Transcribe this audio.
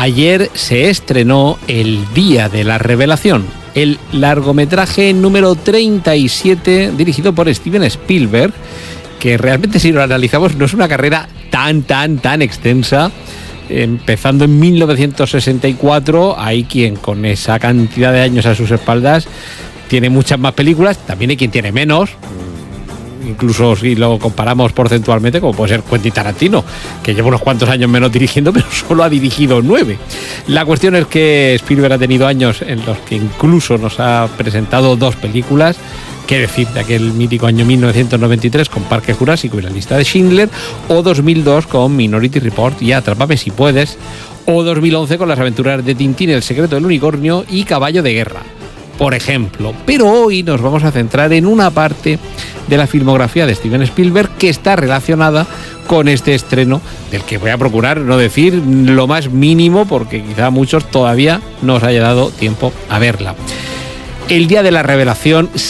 Ayer se estrenó El Día de la Revelación, el largometraje número 37 dirigido por Steven Spielberg, que realmente, si lo analizamos, no es una carrera tan extensa. Empezando en 1964, hay quien con esa cantidad de años a sus espaldas tiene muchas más películas, también hay quien tiene menos, incluso si lo comparamos porcentualmente, como puede ser Quentin Tarantino, que lleva unos cuantos años menos dirigiendo, pero solo ha dirigido 9. La cuestión es que Spielberg ha tenido años en los que incluso nos ha presentado 2 películas. Qué decir de aquel mítico año 1993 con Parque Jurásico y La Lista de Schindler, o 2002 con Minority Report y Atrápame si puedes, o 2011 con Las aventuras de Tintín, El secreto del unicornio y Caballo de guerra, por ejemplo. Pero hoy nos vamos a centrar en una parte de la filmografía de Steven Spielberg que está relacionada con este estreno, del que voy a procurar no decir lo más mínimo, porque quizá a muchos todavía no os haya dado tiempo a verla. El Día de la Revelación